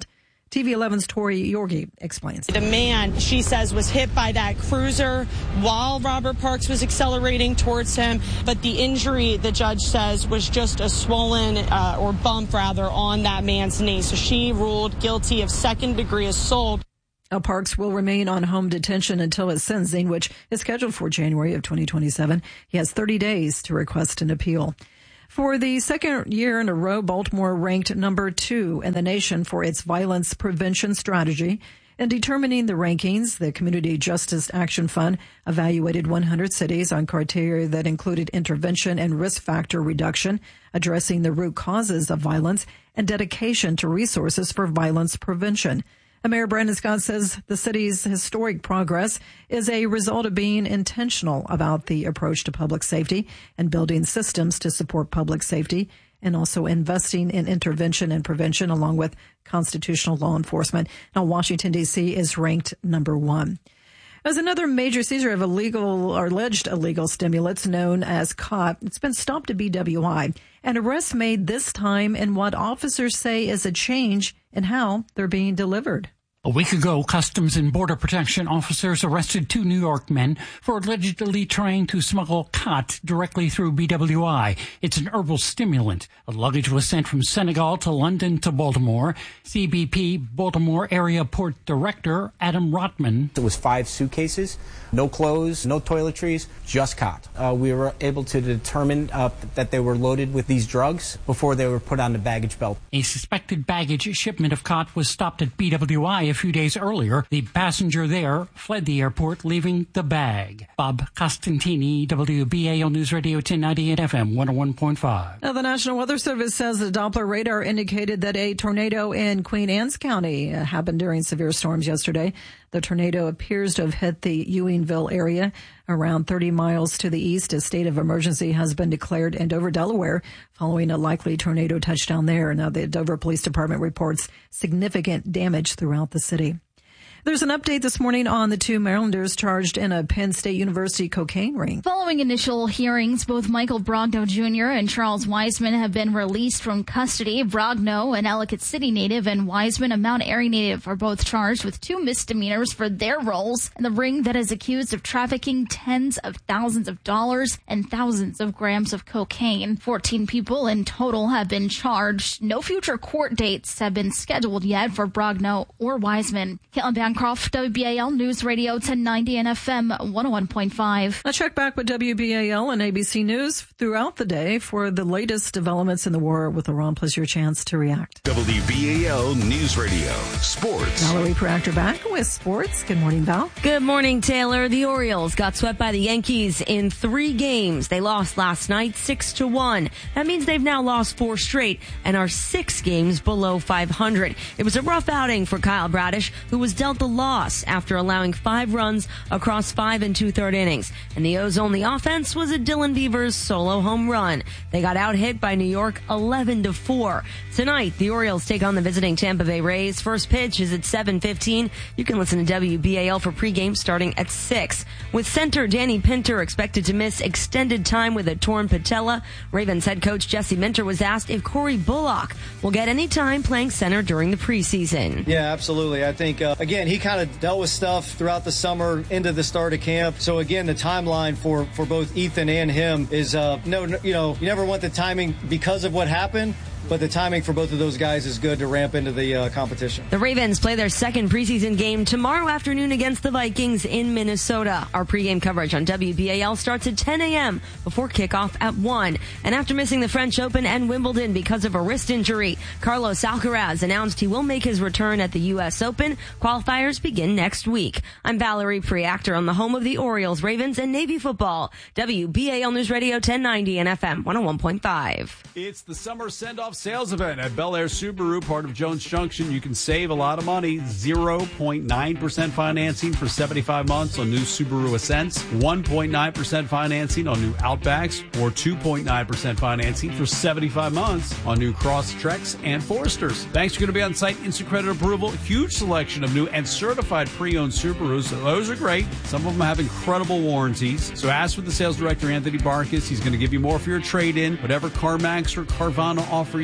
T V eleven's Tori Yorgi explains. The man, she says, was hit by that cruiser while Robert Parks was accelerating towards him. But the injury, the judge says, was just a swollen uh, or bump, rather, on that man's knee. So she ruled guilty of second-degree assault. Now, Parks will remain on home detention until his sentencing, which is scheduled for January of twenty twenty-seven. He has thirty days to request an appeal. For the second year in a row, Baltimore ranked number two in the nation for its violence prevention strategy. In determining the rankings, the Community Justice Action Fund evaluated one hundred cities on criteria that included intervention and risk factor reduction, addressing the root causes of violence, and dedication to resources for violence prevention. Mayor Brandon Scott says the city's historic progress is a result of being intentional about the approach to public safety and building systems to support public safety, and also investing in intervention and prevention along with constitutional law enforcement. Now, Washington, D C is ranked number one. As another major seizure of illegal or alleged illegal stimulants known as khat, it's been stopped at B W I. An arrest made this time in what officers say is a change in how they're being delivered. A week ago, Customs and Border Protection officers arrested two New York men for allegedly trying to smuggle khat directly through B W I. It's an herbal stimulant. The luggage was sent from Senegal to London to Baltimore. C B P Baltimore Area Port Director Adam Rotman. It was five suitcases, no clothes, no toiletries, just khat. Uh, we were able to determine uh, that they were loaded with these drugs before they were put on the baggage belt. A suspected baggage shipment of khat was stopped at B W I a few days earlier. The passenger there fled the airport, leaving the bag. Bob Costantini, W B A L News Radio ten ninety at F M one oh one point five. Now, the National Weather Service says the Doppler radar indicated that a tornado in Queen Anne's County uh, happened during severe storms yesterday. The tornado appears to have hit the Ewingville area around thirty miles to the east. A state of emergency has been declared in Dover, Delaware, following a likely tornado touchdown there. Now, the Dover Police Department reports significant damage throughout the city. There's an update this morning on the two Marylanders charged in a Penn State University cocaine ring. Following initial hearings, both Michael Brogno Junior and Charles Wiseman have been released from custody. Brogno, an Ellicott City native, and Wiseman, a Mount Airy native, are both charged with two misdemeanors for their roles in the ring that is accused of trafficking tens of thousands of dollars and thousands of grams of cocaine. Fourteen people in total have been charged. No future court dates have been scheduled yet for Brogno or Wiseman. Caitlin Bancroft, W B A L News Radio ten ninety and F M one oh one point five. Now check back with W B A L and A B C News throughout the day for the latest developments in the war with Iran, plus your chance to react. W B A L News Radio Sports. Valerie Proctor back with sports. Good morning, Val. Good morning, Taylor. The Orioles got swept by the Yankees in three games. They lost last night six to one. That means they've now lost four straight and are six games below five hundred. It was a rough outing for Kyle Bradish, who was dealt the loss after allowing five runs across five and two-third innings. And the O's only offense was a Dylan Beavers solo home run. They got out-hit by New York eleven to four. Tonight, the Orioles take on the visiting Tampa Bay Rays. First pitch is at seven fifteen. You can listen to W B A L for pregame starting at six. With center Danny Pinter expected to miss extended time with a torn patella, Ravens head coach Jesse Minter was asked if Corey Bullock will get any time playing center during the preseason. Yeah, absolutely. I think, uh, again, he kind of dealt with stuff throughout the summer into the start of camp. So, again, the timeline for, for both Ethan and him is, uh, no, no, you know, you never want the timing because of what happened. But the timing for both of those guys is good to ramp into the uh, competition. The Ravens play their second preseason game tomorrow afternoon against the Vikings in Minnesota. Our pregame coverage on W B A L starts at ten a.m. before kickoff at one. And after missing the French Open and Wimbledon because of a wrist injury, Carlos Alcaraz announced he will make his return at the U S Open. Qualifiers begin next week. I'm Valerie Preactor on the home of the Orioles, Ravens, and Navy football. W B A L News Radio ten ninety and F M one oh one point five. It's the summer send-off sales event at Bel Air Subaru, part of Jones Junction. You can save a lot of money. zero point nine percent financing for seventy-five months on new Subaru Ascents, one point nine percent financing on new Outbacks, or two point nine percent financing for seventy-five months on new Crosstreks and Foresters. Banks are going to be on site, instant credit approval, huge selection of new and certified pre-owned Subarus. So those are great. Some of them have incredible warranties. So ask for the sales director, Anthony Barkis. He's going to give you more for your trade-in. Whatever CarMax or Carvana offer you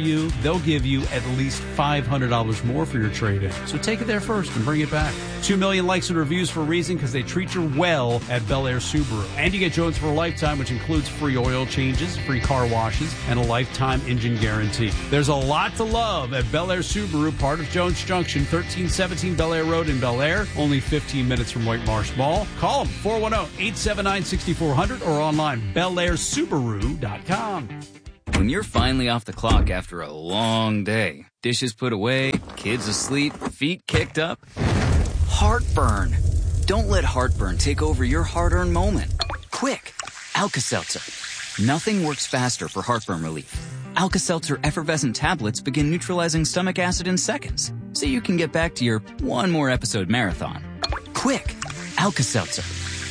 you, they'll give you at least five hundred dollars more for your trade-in. So take it there first and bring it back. Two million likes and reviews for a reason, because they treat you well at Bel Air Subaru. And you get Jones for a lifetime, which includes free oil changes, free car washes, and a lifetime engine guarantee. There's a lot to love at Bel Air Subaru, part of Jones Junction, thirteen seventeen Bel Air Road in Bel Air, only fifteen minutes from White Marsh Mall. Call them, four one zero, eight seven nine, six four zero zero, or online, bel air subaru dot com. When you're finally off the clock after a long day, dishes put away, kids asleep, feet kicked up, heartburn. Don't let heartburn take over your hard-earned moment. Quick, Alka-Seltzer. Nothing works faster for heartburn relief. Alka-Seltzer effervescent tablets begin neutralizing stomach acid in seconds, so you can get back to your one more episode marathon. Quick, Alka-Seltzer.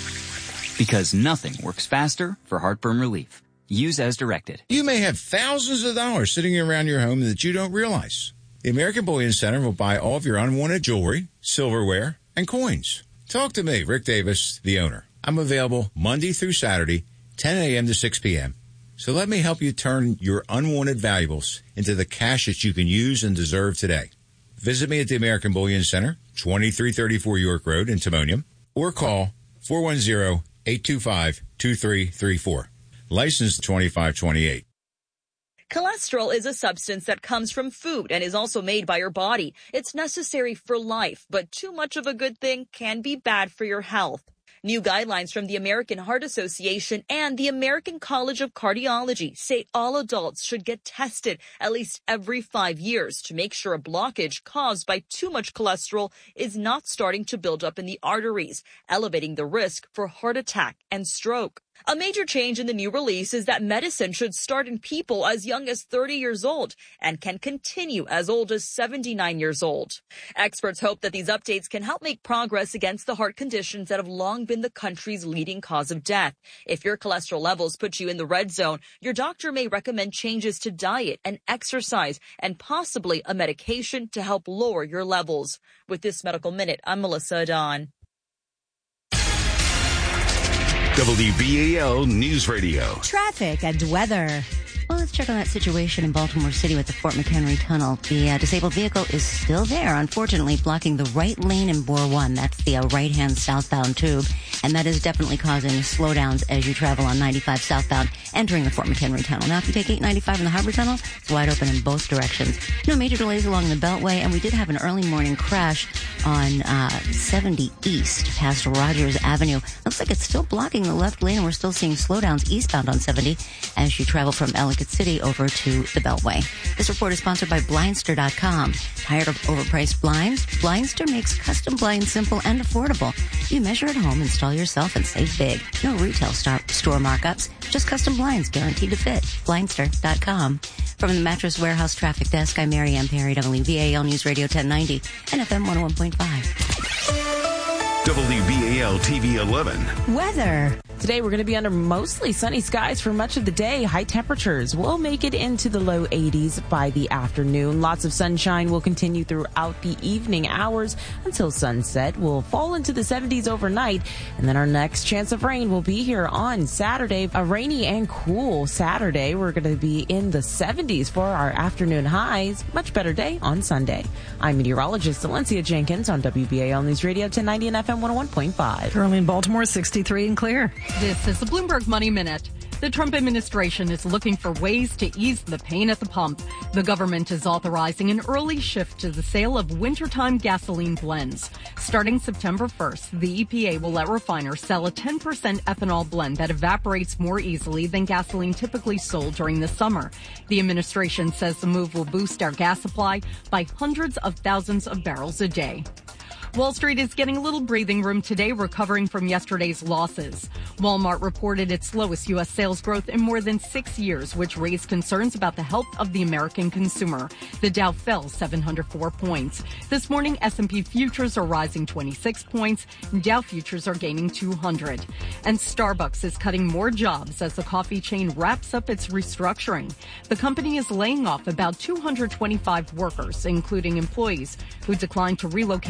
Because nothing works faster for heartburn relief. Use as directed. You may have thousands of dollars sitting around your home that you don't realize. The American Bullion Center will buy all of your unwanted jewelry, silverware, and coins. Talk to me, Rick Davis, the owner. I'm available Monday through Saturday, ten a.m. to six p.m. So let me help you turn your unwanted valuables into the cash that you can use and deserve today. Visit me at the American Bullion Center, twenty-three thirty-four York Road in Timonium, or call four one zero, eight two five, two three three four. License twenty-five twenty-eight. Cholesterol is a substance that comes from food and is also made by your body. It's necessary for life, but too much of a good thing can be bad for your health. New guidelines from the American Heart Association and the American College of Cardiology say all adults should get tested at least every five years to make sure a blockage caused by too much cholesterol is not starting to build up in the arteries, elevating the risk for heart attack and stroke. A major change in the new release is that medicine should start in people as young as thirty years old and can continue as old as seventy-nine years old. Experts hope that these updates can help make progress against the heart conditions that have long been the country's leading cause of death. If your cholesterol levels put you in the red zone, your doctor may recommend changes to diet and exercise and possibly a medication to help lower your levels. With this Medical Minute, I'm Melissa Adon. W B A L News Radio. Traffic and weather. Well, let's check on that situation in Baltimore City with the Fort McHenry Tunnel. The uh, disabled vehicle is still there, unfortunately, blocking the right lane in Bore one. That's the uh, right-hand southbound tube. And that is definitely causing slowdowns as you travel on ninety-five southbound entering the Fort McHenry Tunnel. Now, if you take eight ninety-five in the Harbor Tunnel, it's wide open in both directions. No major delays along the Beltway, and we did have an early morning crash on uh, seventy East past Rogers Avenue. Looks like it's still blocking the left lane, and we're still seeing slowdowns eastbound on seventy as you travel from Ellicott City over to the Beltway. This report is sponsored by Blindster dot com. Tired of overpriced blinds? Blindster makes custom blinds simple and affordable. You measure at home, install yourself, and save big. No retail star- store markups, just custom blinds guaranteed to fit. Blindster dot com. From the Mattress Warehouse Traffic Desk, I'm Mary Ann Perry, W B A L News Radio ten ninety and F M one oh one point five. W B A L T V eleven. Weather. Today, we're going to be under mostly sunny skies for much of the day. High temperatures will make it into the low eighties by the afternoon. Lots of sunshine will continue throughout the evening hours until sunset. We'll fall into the seventies overnight, and then our next chance of rain will be here on Saturday. A rainy and cool Saturday. We're going to be in the seventies for our afternoon highs. Much better day on Sunday. I'm meteorologist Valencia Jenkins on W B A L News Radio ten ninety and F M one oh one point five. Currently in Baltimore, sixty-three and clear. This is the Bloomberg Money Minute. The Trump administration is looking for ways to ease the pain at the pump. The government is authorizing an early shift to the sale of wintertime gasoline blends. Starting September first, the E P A will let refiners sell a ten percent ethanol blend that evaporates more easily than gasoline typically sold during the summer. The administration says the move will boost our gas supply by hundreds of thousands of barrels a day. Wall Street is getting a little breathing room today, recovering from yesterday's losses. Walmart reported its lowest U S sales growth in more than six years, which raised concerns about the health of the American consumer. The Dow fell seven hundred four points. This morning, S and P futures are rising twenty-six points, and Dow futures are gaining two hundred. And Starbucks is cutting more jobs as the coffee chain wraps up its restructuring. The company is laying off about two hundred twenty-five workers, including employees who declined to relocate from Seattle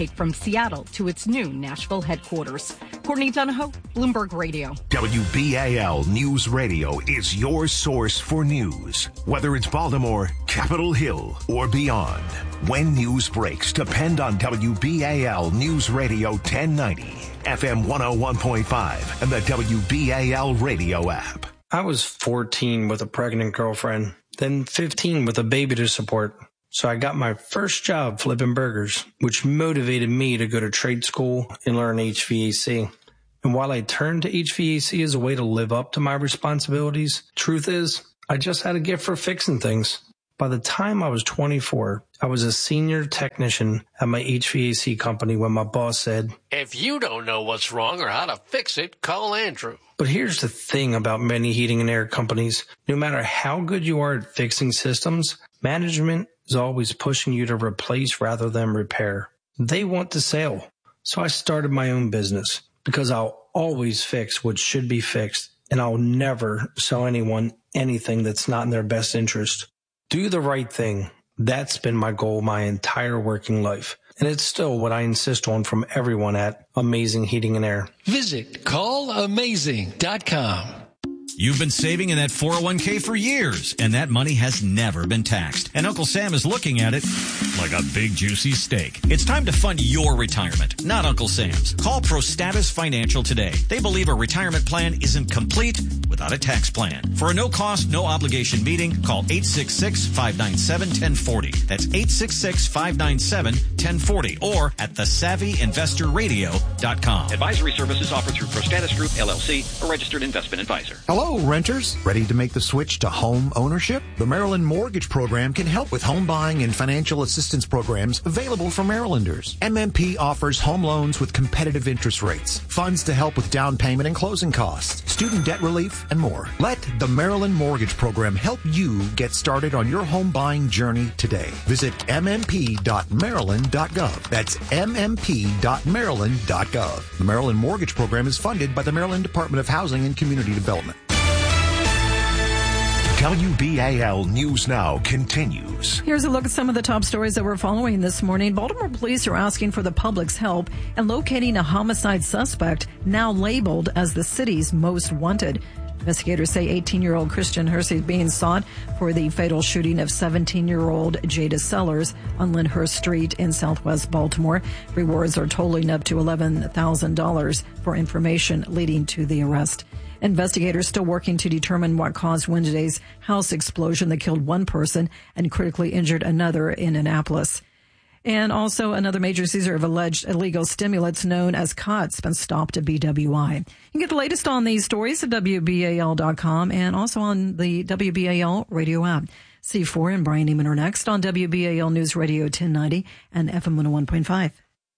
Seattle to its new Nashville headquarters. Courtney Donahoe, Bloomberg Radio. W B A L News Radio is your source for news. Whether it's Baltimore, Capitol Hill, or beyond. When news breaks, depend on W B A L News Radio ten ninety, F M one oh one point five, and the W B A L radio app. I was fourteen with a pregnant girlfriend, then fifteen with a baby to support. So I got my first job flipping burgers, which motivated me to go to trade school and learn H V A C. And while I turned to H V A C as a way to live up to my responsibilities, truth is, I just had a gift for fixing things. By the time I was twenty-four, I was a senior technician at my H V A C company when my boss said, "If you don't know what's wrong or how to fix it, call Andrew." But here's the thing about many heating and air companies. No matter how good you are at fixing systems, management is always pushing you to replace rather than repair. They want the sale. So I started my own business because I'll always fix what should be fixed, and I'll never sell anyone anything that's not in their best interest. Do the right thing. That's been my goal my entire working life. And it's still what I insist on from everyone at Amazing Heating and Air. Visit call amazing dot com. You've been saving in that four oh one k for years, and that money has never been taxed. And Uncle Sam is looking at it like a big, juicy steak. It's time to fund your retirement, not Uncle Sam's. Call ProStatus Financial today. They believe a retirement plan isn't complete without a tax plan. For a no-cost, no-obligation meeting, call eight six six, five nine seven, one zero four zero. That's eight six six, five nine seven, one zero four zero or at the savvy investor radio dot com. Advisory services offered through ProStatus Group, L L C, a registered investment advisor. Hello, renters. Ready to make the switch to home ownership? The Maryland Mortgage Program can help with home buying and financial assistance programs available for Marylanders. M M P offers home loans with competitive interest rates, funds to help with down payment and closing costs, student debt relief, and more. Let the Maryland Mortgage Program help you get started on your home buying journey today. Visit m m p dot maryland dot gov. That's m m p dot maryland dot gov. The Maryland Mortgage Program is funded by the Maryland Department of Housing and Community Development. W B A L News Now continues. Here's a look at some of the top stories that we're following this morning. Baltimore police are asking for the public's help in locating a homicide suspect now labeled as the city's most wanted. Investigators say eighteen-year-old Christian Hersey is being sought for the fatal shooting of seventeen-year-old Jada Sellers on Lyndhurst Street in southwest Baltimore. Rewards are totaling up to eleven thousand dollars for information leading to the arrest. Investigators still working to determine what caused Wednesday's house explosion that killed one person and critically injured another in Annapolis. And also another major seizure of alleged illegal stimulants known as C O T's been stopped at B W I. You can get the latest on these stories at W B A L dot com and also on the W B A L radio app. C four and Brian Neiman are next on W B A L News Radio ten ninety and F M one oh one point five.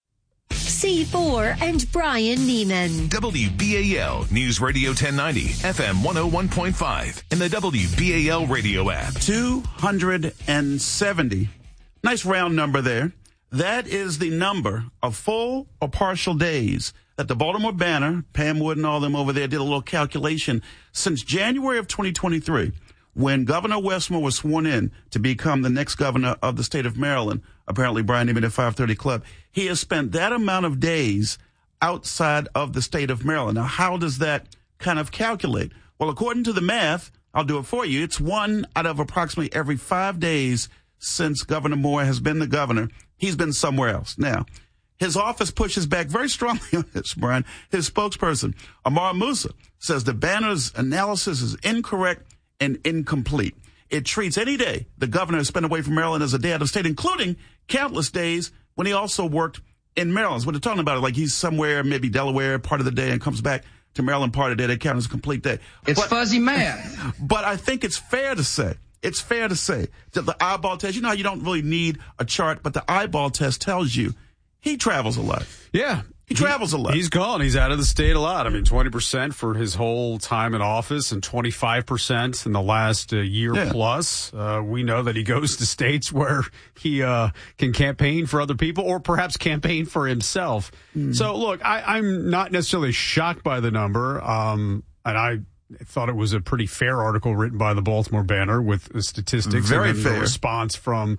C four and Brian Neiman. W B A L News Radio ten ninety, F M one oh one point five, and the W B A L radio app. two hundred seventy. Nice round number there. That is the number of full or partial days that the Baltimore Banner, Pam Wood and all them over there did a little calculation since January of twenty twenty-three, when Governor Westmore was sworn in to become the next governor of the state of Maryland. Apparently, Brian Neiman at five thirty Club. He has spent that amount of days outside of the state of Maryland. Now, how does that kind of calculate? Well, according to the math, I'll do it for you. It's one out of approximately every five days since Governor Moore has been the governor. He's been somewhere else. Now, his office pushes back very strongly on this, Brian. His spokesperson, Amar Musa, says the Banner's analysis is incorrect and incomplete. It treats any day the governor has spent away from Maryland as a day out of state, including countless days when he also worked in Maryland. What they're talking about, like he's somewhere, maybe Delaware part of the day and comes back to Maryland part of the day. They count as a complete day. It's but, fuzzy math. But I think it's fair to say, it's fair to say that the eyeball test, you know how you don't really need a chart, but the eyeball test tells you he travels a lot. Yeah. He travels a lot. He's gone. He's out of the state a lot. I mean, twenty percent for his whole time in office and twenty-five percent in the last uh, year yeah. plus. Uh, we know that he goes to states where he uh, can campaign for other people or perhaps campaign for himself. Mm. So, look, I, I'm not necessarily shocked by the number. Um, and I thought it was a pretty fair article written by the Baltimore Banner with statistics Very and fair. a response from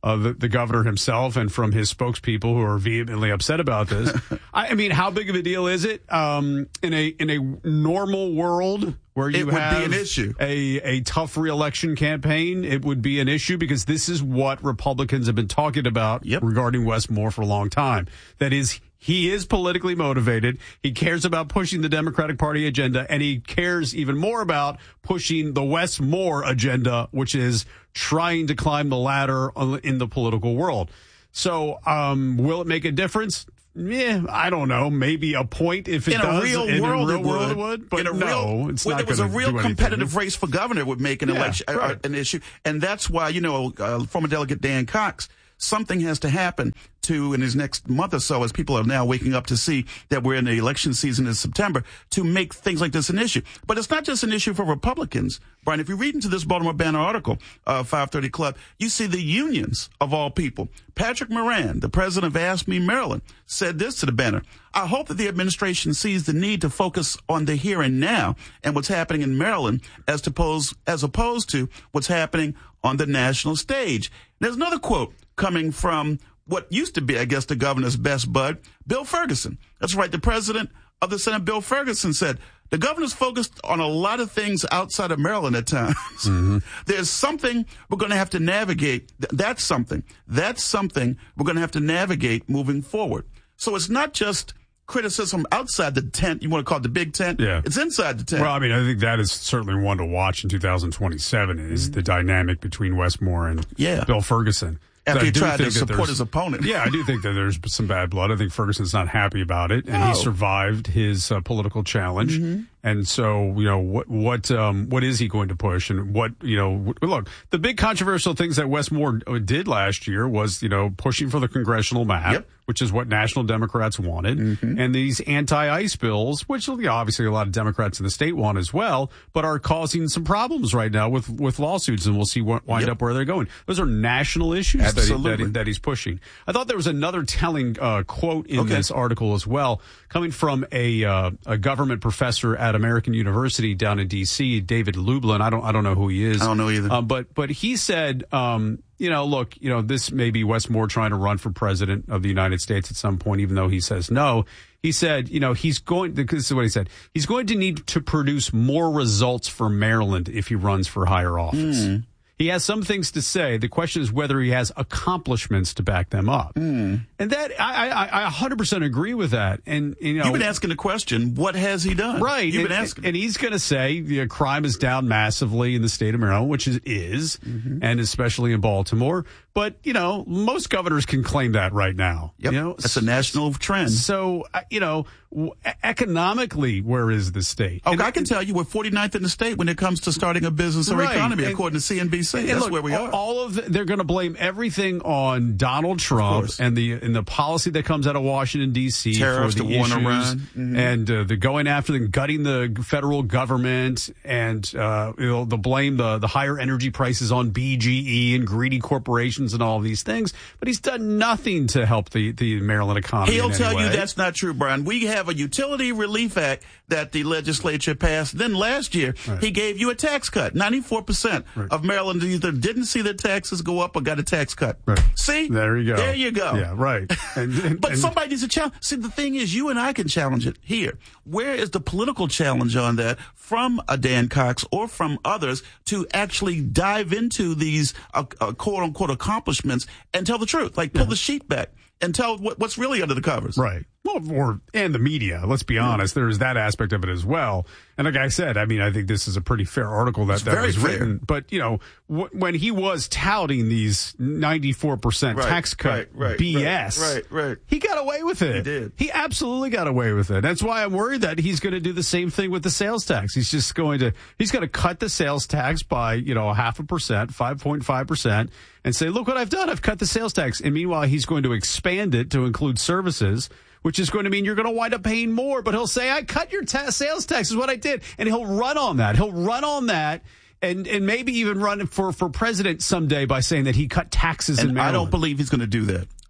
uh, the, the governor himself and from his spokespeople who are vehemently upset about this. I, I mean, how big of a deal is it um, in a in a normal world where you it would have be an issue. A, a tough reelection campaign? It would be an issue because this is what Republicans have been talking about yep. regarding Wes Moore for a long time. That is, he is politically motivated. He cares about pushing the Democratic Party agenda, and he cares even more about pushing the Wes Moore agenda, which is trying to climb the ladder in the political world. So um, will it make a difference? Yeah, I don't know. Maybe a point if it in does. A real in world, a real it world would. it would. But in a no, real, it's when not there was a real competitive anything. race for governor, it would make an yeah, election right. uh, an issue. And that's why, you know, uh, former Delegate Dan Cox, something has to happen to in his next month or so, as people are now waking up to see that we're in the election season in September, to make things like this an issue. But it's not just an issue for Republicans, Brian. If you read into this Baltimore Banner article, uh, five thirty Club, you see the unions of all people. Patrick Moran, the president of AFSCME Maryland, said this to the Banner: I hope that the administration sees the need to focus on the here and now and what's happening in Maryland as, to pose, as opposed to what's happening on the national stage. There's another quote coming from what used to be, I guess, the governor's best bud, Bill Ferguson. That's right. The president of the Senate, Bill Ferguson, said, the governor's focused on a lot of things outside of Maryland at times. Mm-hmm. There's something we're going to have to navigate. That's something. That's something we're going to have to navigate moving forward. So it's not just criticism outside the tent. You want to call it the big tent? Yeah. It's inside the tent. Well, I mean, I think that is certainly one to watch in two thousand twenty-seven is mm-hmm. the dynamic between Wes Moore and yeah. Bill Ferguson. After so he tried to support his opponent. Yeah, I do think that there's some bad blood. I think Ferguson's not happy about it, and no. he survived his uh, political challenge. Mm-hmm. And so, you know, what what um, what is he going to push? And what, you know, look, the big controversial things that Wes Moore did last year was, you know, pushing for the congressional map, yep. which is what national Democrats wanted, mm-hmm. and these anti-ICE bills, which you know, obviously a lot of Democrats in the state want as well, but are causing some problems right now with, with lawsuits, and we'll see what wind yep. up where they're going. Those are national issues that, he, that, he, that he's pushing. I thought there was another telling uh, quote in okay. this article as well, coming from a uh, a government professor at American University down in D C, David Lublin. I don't I don't know who he is. I don't know either. Um, but but he said, um, you know, look, you know, this may be Wes Moore trying to run for president of the United States at some point, even though he says no. He said, you know, he's going to, this is what he said, he's going to need to produce more results for Maryland if he runs for higher office. Mm. He has some things to say. The question is whether he has accomplishments to back them up. Mm. And that, I, I, I one hundred percent agree with that. And, you know. You've been asking the question, what has he done? Right. You've and, been asking. And he's going to say, you know, crime is down massively in the state of Maryland, which it is, mm-hmm. and especially in Baltimore. But, you know, most governors can claim that right now. Yep. You know? That's a national trend. So, you know, economically, where is the state? Okay, and I can tell you we're forty-ninth in the state when it comes to starting a business or right. economy, and, according to C N B C. And That's look, where we are. All of the, they're going to blame everything on Donald Trump and the and the policy that comes out of Washington D C Tariffs, for the, the issues mm-hmm. and uh, the going after them, gutting the federal government, and uh, you know, the blame the the higher energy prices on B G E and greedy corporations and all of these things. But he's done nothing to help the the Maryland economy. He'll in tell any you way. that's not true, Brian. We have a utility relief act that the legislature passed. Then last year, right. he gave you a tax cut. ninety-four percent right. of Maryland either didn't see their taxes go up or got a tax cut. Right. See? There you go. There you go. Yeah, right. And, and, but and, somebody needs to challenge. See, the thing is, you and I can challenge it here. Where is the political challenge on that from a Dan Cox or from others to actually dive into these uh, uh, quote-unquote accomplishments and tell the truth? Like, pull yeah. the sheet back and tell what, what's really under the covers. Right. Well, or, and the media, let's be honest, there's that aspect of it as well. And like I said, I mean, I think this is a pretty fair article that, that was fair. written. But, you know, w- when he was touting these ninety-four percent right, tax cut right, right, B S, right, right, right. he got away with it. He did. He absolutely got away with it. That's why I'm worried that he's going to do the same thing with the sales tax. He's just going to, he's going to cut the sales tax by, you know, half a percent, five point five percent, and say, look what I've done. I've cut the sales tax. And meanwhile, he's going to expand it to include services, which is going to mean you're going to wind up paying more. But he'll say, I cut your ta- sales tax is what I did. And he'll run on that. He'll run on that and, and maybe even run for, for president someday by saying that he cut taxes and in Maryland. I don't believe he's going to do that.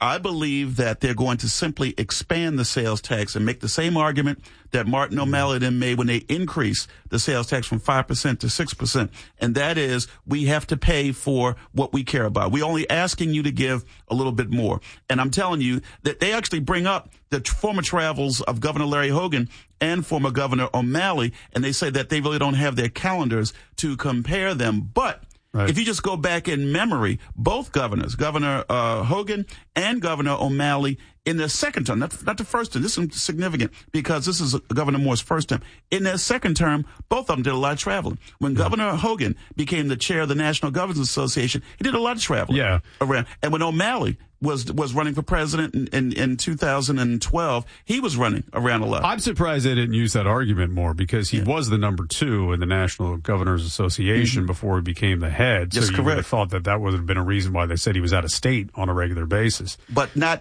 I believe that they're going to simply expand the sales tax and make the same argument that Martin O'Malley then made when they increased the sales tax from five percent to six percent. And that is, we have to pay for what we care about. We're only asking you to give a little bit more. And I'm telling you that they actually bring up the t- former travels of Governor Larry Hogan and former Governor O'Malley, and they say that they really don't have their calendars to compare them. But right. if you just go back in memory, both governors, Governor uh, Hogan and Governor O'Malley, in their second term, not, not the first term, this is significant because this is Governor Moore's first term. In their second term, both of them did a lot of traveling. When yeah. Governor Hogan became the chair of the National Governors Association, he did a lot of traveling yeah. around. And when O'Malley was was running for president in, in, in two thousand twelve, he was running around a lot. I'm surprised they didn't use that argument more because he yeah. was the number two in the National Governors Association mm-hmm. before he became the head. So yes, you correct. would have thought that that would have been a reason why they said he was out of state on a regular basis. But not